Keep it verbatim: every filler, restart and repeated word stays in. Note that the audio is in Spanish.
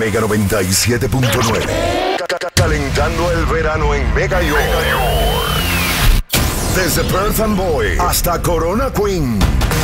Mega noventa y siete punto nueve. Calentando el verano en Mega York. Desde Perth Amboy hasta Corona Queen.